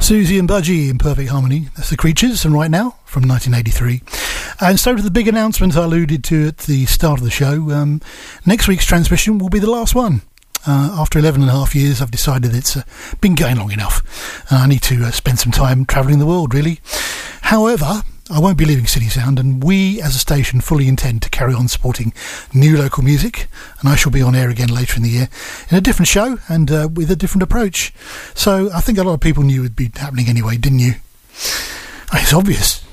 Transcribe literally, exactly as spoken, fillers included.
Susie and Budgie in perfect harmony. That's The Creatures, and Right Now from nineteen eighty-three. And so to the big announcement I alluded to at the start of the show. Um, next week's transmission will be the last one. Uh, after eleven and a half years, I've decided it's uh, been going long enough. Uh, I need to uh, spend some time travelling the world, really. However, I won't be leaving City Sound, and we as a station fully intend to carry on supporting new local music, and I shall be on air again later in the year in a different show and uh, with a different approach. So I think a lot of people knew it would be happening anyway, didn't you? It's obvious.